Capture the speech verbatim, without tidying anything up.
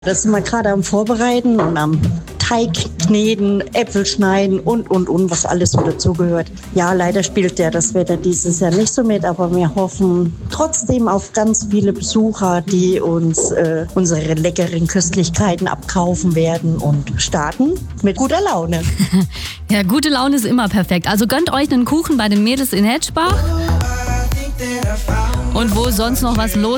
Das sind wir gerade am Vorbereiten und am Teig kneten, Äpfel schneiden und, und, und, was alles so dazugehört. Ja, leider spielt ja das Wetter dieses Jahr nicht so mit, aber wir hoffen trotzdem auf ganz viele Besucher, die uns äh, unsere leckeren Köstlichkeiten abkaufen werden und starten mit guter Laune. Ja, gute Laune ist immer perfekt. Also gönnt euch einen Kuchen bei den Mädels in Hetschbach. Und wo sonst noch was los